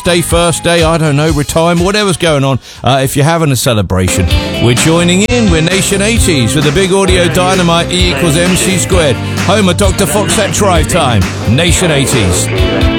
day, first day, I don't know, retirement, whatever's going on. If you're having a celebration, we're joining in. We're Nation 80s with the big audio dynamite E equals MC squared. Home of Dr. Fox at drive time. Nation 80s.